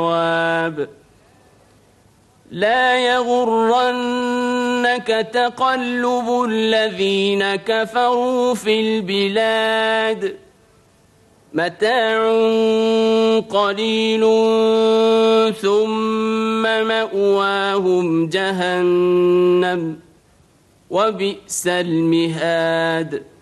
الصواب لا يغرنك تقلب الذين كفروا في البلاد متاع قليل ثم مأواهم جهنم وبئس المهاد